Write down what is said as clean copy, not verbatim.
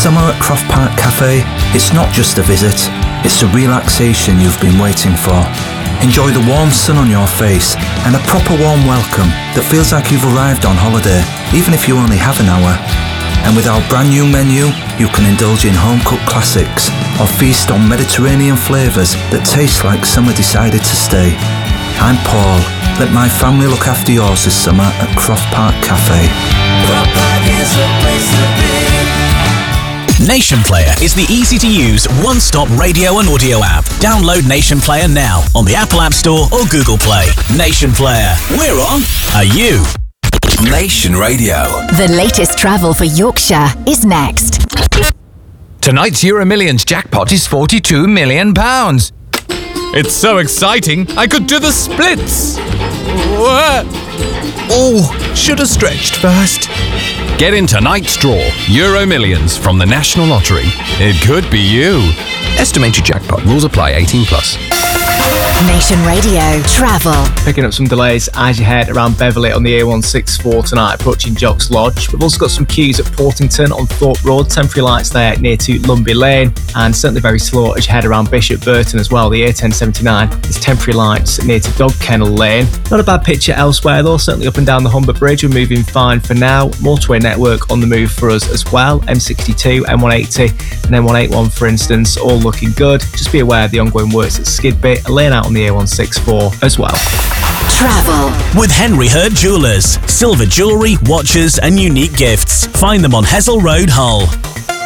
Summer at Croft Park Cafe, it's not just a visit, it's the relaxation you've been waiting for. Enjoy the warm sun on your face and a proper warm welcome that feels like you've arrived on holiday, even if you only have an hour. And with our brand new menu, you can indulge in home-cooked classics or feast on Mediterranean flavours that taste like summer decided to stay. I'm Paul. Let my family look after yours this summer at Croft Park Cafe. Croft Park is the place to be. Nation Player is the easy-to-use, one-stop radio and audio app. Download Nation Player now on the Apple App Store or Google Play. Nation Player. We're on. Are you? Nation Radio. The latest travel for Yorkshire is next. Tonight's Euro Millions jackpot is £42 million. It's so exciting, I could do the splits. Oh, should have stretched first. Get in tonight's draw, Euro Millions from the National Lottery. It could be you. Estimated jackpot. Rules apply. 18+. Nation Radio Travel. Picking up some delays as you head around Beverley on the A164 tonight, approaching Jocks Lodge. We've also got some queues at Portington on Thorpe Road, temporary lights there near to Lumby Lane, and certainly very slow as you head around Bishop Burton as well. The A1079 is temporary lights near to Dog Kennel Lane. Not a bad picture elsewhere though, certainly up and down the Humber Bridge. We're moving fine for now. Motorway network on the move for us as well. M62, M180 and M181 for instance, all looking good. Just be aware of the ongoing works at Skidbit, a lane out on the A164 as well. Travel with Henry Hurd Jewellers. Silver jewellery, watches and unique gifts. Find them on Hessel Road, Hull.